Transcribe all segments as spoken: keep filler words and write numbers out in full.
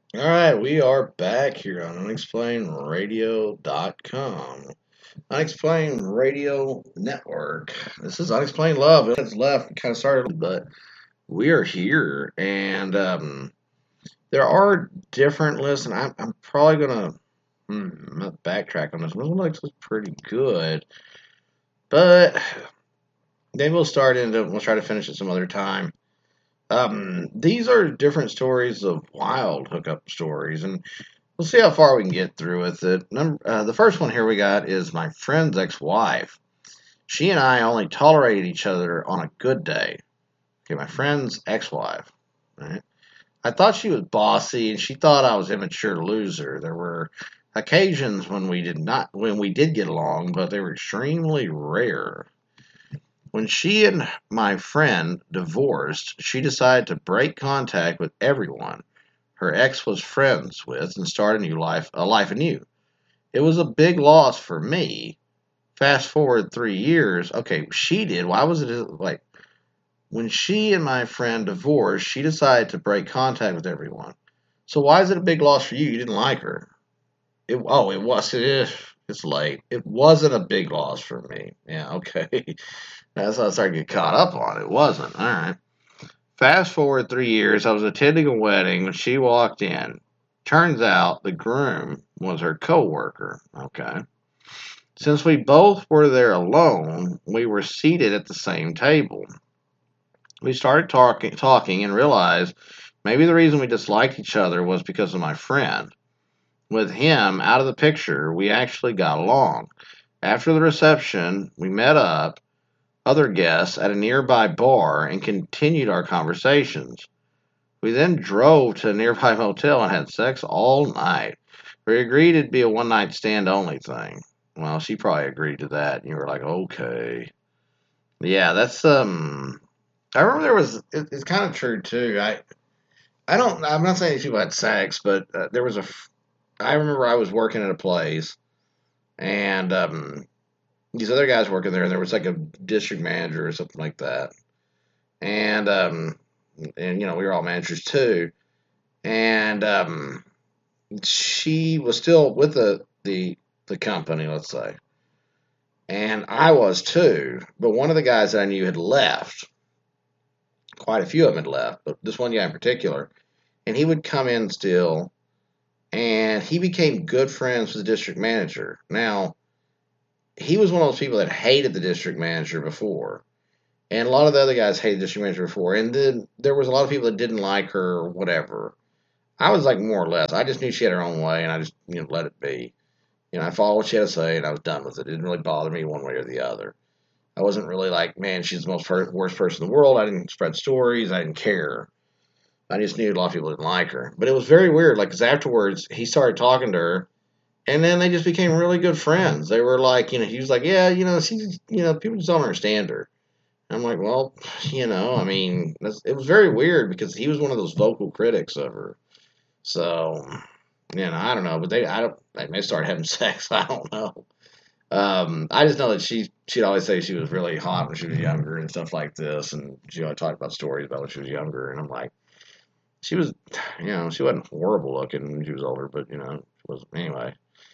All right, we are back here on unexplained radio dot com. Unexplained Radio Network. This is Unexplained Love. It's left. It kind of started, but we are here, and um, there are different lists, and I'm, I'm probably gonna hmm, I'm gonna backtrack on this one. This one looks pretty good, but then we'll start into. We'll try to finish it some other time. Um, these are different stories of wild hookup stories, and we'll see how far we can get through with it. Number, uh, the first one here we got is my friend's ex-wife. She and I only tolerated each other on a good day. Okay, my friend's ex-wife. Right? I thought she was bossy, and she thought I was an immature loser. There were occasions when we did not, when we did get along, but they were extremely rare. When she and my friend divorced, she decided to break contact with everyone her ex was friends with and start a new life, a life anew. It was a big loss for me. Fast forward three years. Okay, she did. Why was it like when she and my friend divorced? She decided to break contact with everyone. So why is it a big loss for you? You didn't like her. It, oh, it was. It is. It's late. It wasn't a big loss for me. Yeah, okay. That's how I started to get caught up on. It wasn't. All right. Fast forward three years, I was attending a wedding when she walked in. Turns out the groom was her coworker. Okay. Since we both were there alone, we were seated at the same table. We started talking, talking and realized maybe the reason we disliked each other was because of my friend. With him out of the picture, we actually got along. After the reception, we met up, other guests, at a nearby bar and continued our conversations. We then drove to a nearby motel and had sex all night. We agreed it'd be a one night stand only thing. Well, she probably agreed to that, and you were like, okay. Yeah, that's um. I remember there was. It, it's kind of true too. I I don't. I'm not saying these people had sex, but uh, there was a. I remember I was working at a place, and um, these other guys working there, and there was like a district manager or something like that, and um, and you know we were all managers too, and um, she was still with the the the company, let's say, and I was too. But one of the guys that I knew had left. Quite a few of them had left, but this one guy in particular, and he would come in still, and he became good friends with the district manager. Now, he was one of those people that hated the district manager before, and a lot of the other guys hated the district manager before, and then there was a lot of people that didn't like her or whatever. I was like more or less. I just knew she had her own way, and I just you know let it be. You know, I followed what she had to say, and I was done with it. It didn't really bother me one way or the other. I wasn't really like, man, she's the most per- worst person in the world. I didn't spread stories. I didn't care. I just knew a lot of people didn't like her. But it was very weird. Like, cause afterwards, he started talking to her, and then they just became really good friends. They were like, you know, he was like, yeah, you know, she's, you know, people just don't understand her. I'm like, well, you know, I mean, it was very weird because he was one of those vocal critics of her. So, you know, I don't know, but they, I don't, they may start having sex. I don't know. Um, I just know that she she'd always say she was really hot when she was younger and stuff like this, and she always talked about stories about when she was younger, and I'm like, she was, you know, she wasn't horrible looking when she was older, but you know, she was anyway.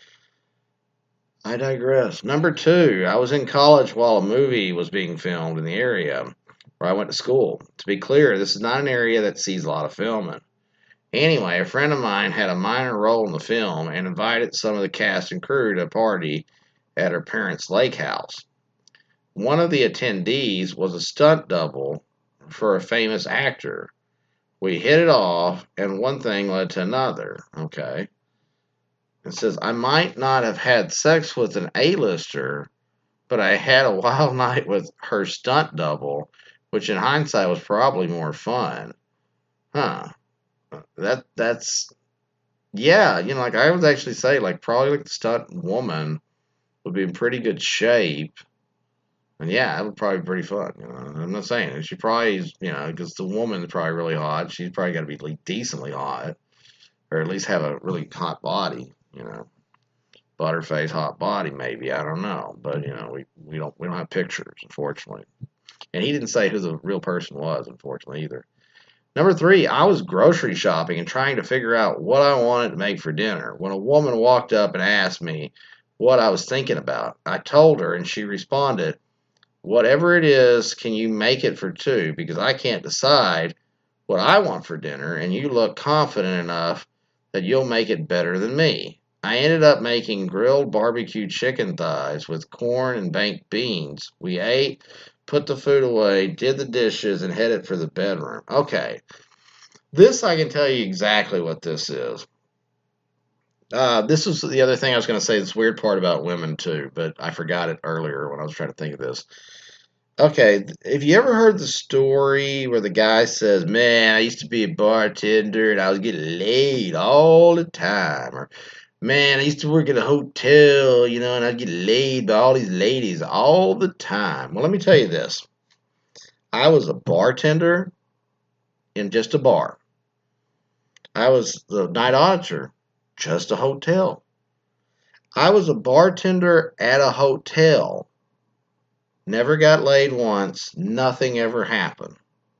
I digress. Number two, I was in college while a movie was being filmed in the area where I went to school. To be clear, this is not an area that sees a lot of filming. Anyway, a friend of mine had a minor role in the film and invited some of the cast and crew to a party at her parents' lake house. One of the attendees was a stunt double for a famous actor. We hit it off, and one thing led to another. Okay. It says, I might not have had sex with an A-lister, but I had a wild night with her stunt double, which in hindsight was probably more fun. Huh. That that's yeah, you know, like I would actually say, like probably like the stunt woman would be in pretty good shape. And yeah, that would probably be pretty fun. You know, I'm not saying she probably, is, you know, because the woman is probably really hot. She's probably got to be like decently hot, or at least have a really hot body. You know, butterface hot body, maybe. I don't know, but you know, we, we don't we don't have pictures, unfortunately. And he didn't say who the real person was, unfortunately, either. Number three, I was grocery shopping and trying to figure out what I wanted to make for dinner when a woman walked up and asked me what I was thinking about. I told her, and she responded, "Whatever it is, can you make it for two? Because I can't decide what I want for dinner, and you look confident enough that you'll make it better than me." I ended up making grilled barbecue chicken thighs with corn and baked beans. We ate, put the food away, did the dishes, and headed for the bedroom. Okay, this I can tell you exactly what this is. Uh, this was the other thing I was going to say. This weird part about women too, but I forgot it earlier when I was trying to think of this. Okay, have you ever heard the story where the guy says, "Man, I used to be a bartender and I was getting laid all the time," or "Man, I used to work at a hotel, you know, and I'd get laid by all these ladies all the time." Well, let me tell you this. I was a bartender in just a bar. I was the night auditor, just a hotel. I was a bartender at a hotel. Never got laid once. Nothing ever happened.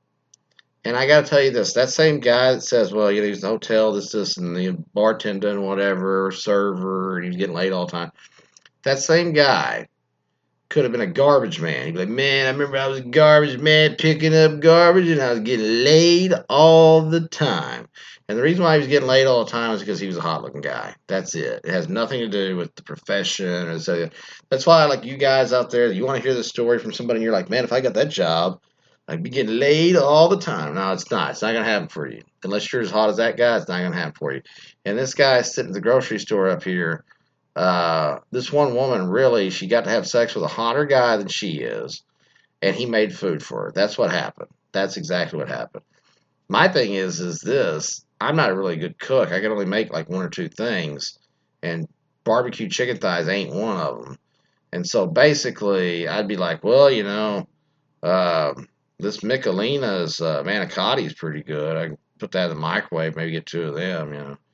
And I got to tell you this, that same guy that says, well, you know, he's the hotel, this, this, and the bartender and whatever, server, and he's getting laid all the time. That same guy could have been a garbage man. He'd be like, "Man, I remember I was a garbage man picking up garbage and I was getting laid all the time." And the reason why he was getting laid all the time is because he was a hot looking guy. That's it. It has nothing to do with the profession or so. That's why, like you guys out there, you want to hear the story from somebody and you're like, "Man, if I got that job, I'd be getting laid all the time." No, it's not. It's not going to happen for you. Unless you're as hot as that guy, it's not going to happen for you. And this guy sitting at the grocery store up here, uh, this one woman really, she got to have sex with a hotter guy than she is, and he made food for her. That's what happened. That's exactly what happened. My thing is, is this, I'm not a really good cook. I can only make like one or two things, and barbecue chicken thighs ain't one of them. And so basically, I'd be like, well, you know, uh, this Michelina's uh, manicotti is pretty good. I can put that in the microwave, maybe get two of them, you know.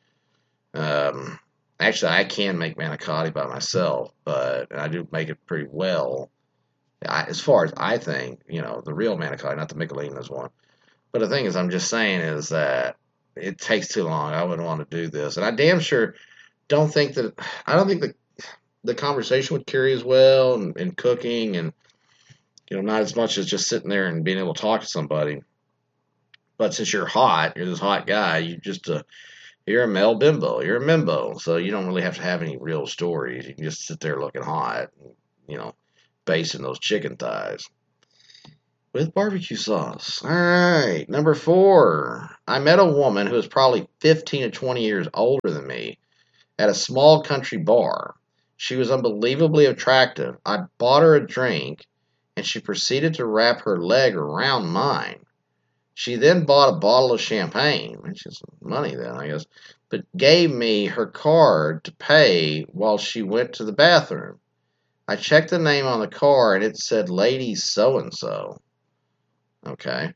Um, Actually, I can make manicotti by myself, but I do make it pretty well. I, as far as I think, you know, the real manicotti, not the Michelina's one. But the thing is, I'm just saying is that it takes too long. I wouldn't want to do this, and I damn sure don't think that. I don't think that the conversation would carry as well, and, and cooking, and you know, not as much as just sitting there and being able to talk to somebody. But since you're hot, you're this hot guy, you just uh, you're a male bimbo. You're a mimbo, so you don't really have to have any real stories. You can just sit there looking hot, and, you know, basting those chicken thighs with barbecue sauce. All right, number four. I met a woman who was probably fifteen to twenty years older than me at a small country bar. She was unbelievably attractive. I bought her a drink, and she proceeded to wrap her leg around mine. She then bought a bottle of champagne, which is money then, I guess, but gave me her card to pay while she went to the bathroom. I checked the name on the card, and it said Lady So-and-so. Okay.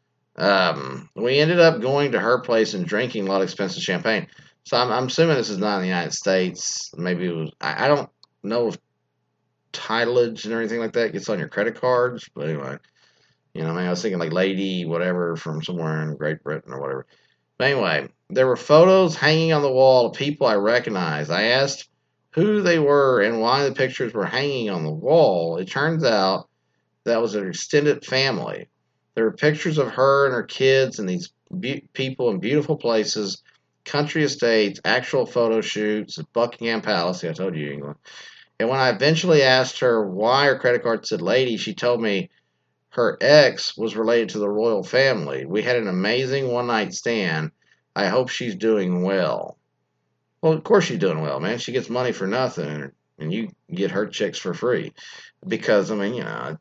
Um, we ended up going to her place and drinking a lot of expensive champagne. So I'm, I'm assuming this is not in the United States. Maybe it was, I, I don't know if titleage and everything like that gets on your credit cards, but anyway. You know, I mean, I was thinking like Lady, whatever, from somewhere in Great Britain or whatever. But anyway, there were photos hanging on the wall of people I recognized. I asked who they were and why the pictures were hanging on the wall. It turns out that was an extended family. There were pictures of her and her kids and these be- people in beautiful places, country estates, actual photo shoots at Buckingham Palace. See, I told you, England. And when I eventually asked her why her credit card said Lady, she told me her ex was related to the royal family. We had an amazing one-night stand. I hope she's doing well. Well, of course she's doing well, man. She gets money for nothing, and you get her chicks for free. Because, I mean, you know,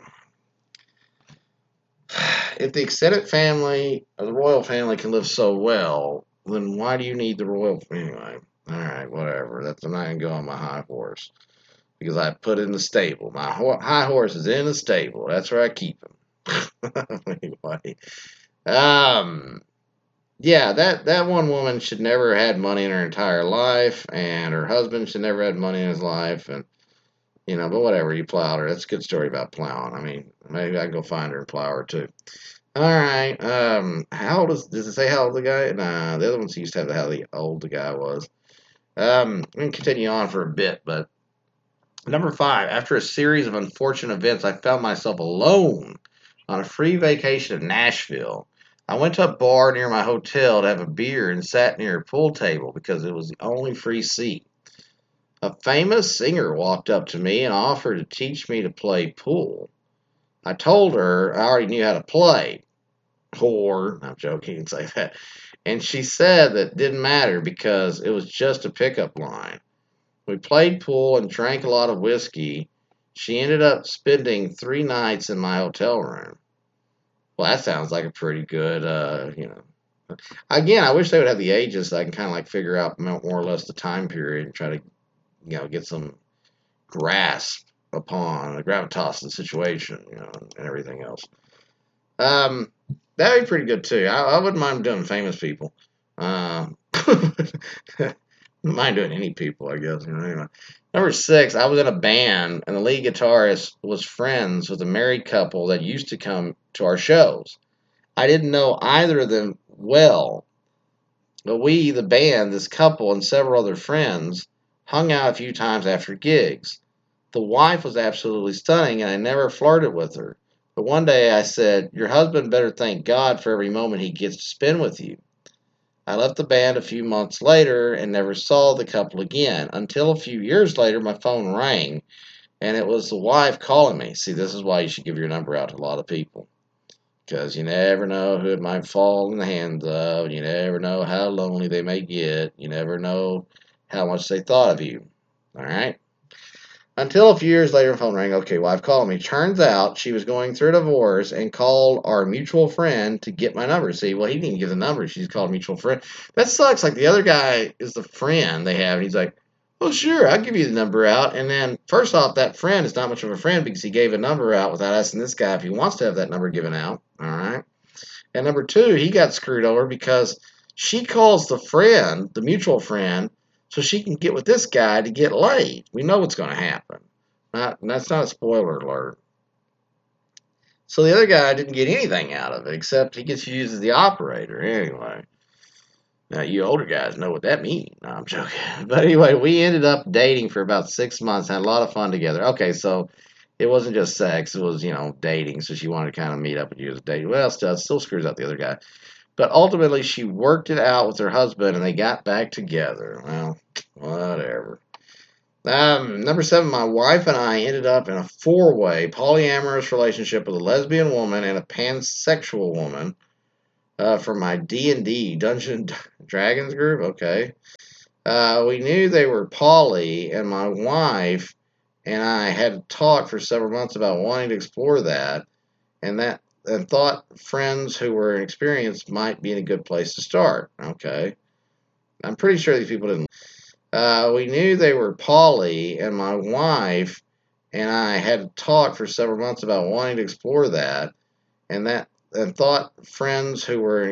if the extended family or the royal family can live so well, then why do you need the royal family? Anyway, all right, whatever. That's, I'm not going to go on my high horse. Because I put it in the stable. My ho- high horse is in the stable. That's where I keep him. Anyway, um, yeah, that, that one woman should never have had money in her entire life, and her husband should never have had money in his life, and, you know, but whatever, you plowed her. That's a good story about plowing. I mean, maybe I can go find her and plow her, too. right. Um, how old is? Does it say how old the guy? Nah, the other ones used to have how the old the guy was. Um, I'm gonna continue on for a bit, but number five. After a series of unfortunate events, I found myself alone on a free vacation in Nashville. I went to a bar near my hotel to have a beer and sat near a pool table because it was the only free seat. A famous singer walked up to me and offered to teach me to play pool. I told her I already knew how to play. Whore. I'm joking and say that. And she said that didn't matter because it was just a pickup line. We played pool and drank a lot of whiskey. She ended up spending three nights in my hotel room. Well, that sounds like a pretty good, uh, you know. Again, I wish they would have the ages so I can kind of like figure out more or less the time period and try to, you know, get some grasp upon the gravitas of the situation, you know, and everything else. Um, that'd be pretty good too. I, I wouldn't mind doing famous people. Um, wouldn't mind doing any people, I guess. You know, anyway. Number six, I was in a band, and the lead guitarist was friends with a married couple that used to come to our shows. I didn't know either of them well, but we, the band, this couple, and several other friends, hung out a few times after gigs. The wife was absolutely stunning, and I never flirted with her. But one day I said, "Your husband better thank God for every moment he gets to spend with you." I left the band a few months later and never saw the couple again until a few years later my phone rang and it was the wife calling me. See, this is why you should give your number out to a lot of people because you never know who it might fall in the hands of. You never know how lonely they may get. You never know how much they thought of you. All right? Until a few years later, the phone rang. Okay, wife called me. Turns out she was going through a divorce and called our mutual friend to get my number. See, well, he didn't give the number. She's called mutual friend. That sucks. Like the other guy is the friend they have. And he's like, "Oh, sure, I'll give you the number out." And then, first off, that friend is not much of a friend because he gave a number out without asking this guy if he wants to have that number given out. All right. And number two, he got screwed over because she calls the friend, the mutual friend, so she can get with this guy to get laid. We know what's going to happen. Not, that's not a spoiler alert. So the other guy didn't get anything out of it except he gets used as the operator anyway. Now you older guys know what that means. No, I'm joking. But anyway, we ended up dating for about six months, had a lot of fun together. Okay, so it wasn't just sex; it was, you know, dating. So she wanted to kind of meet up with you as a date. Well, still, it still screws out the other guy. But ultimately, she worked it out with her husband, and they got back together. Well, whatever. Um, number seven, my wife and I ended up in a four-way polyamorous relationship with a lesbian woman and a pansexual woman uh, from my D and D, Dungeon Dragons group. Okay. Uh, we knew they were poly, and my wife and I had talked for several months about wanting to explore that, and that and thought friends who were inexperienced might be in a good place to start. Okay. I'm pretty sure these people didn't. Uh, we knew they were poly, and my wife and I had talked for several months about wanting to explore that, and that and thought friends who were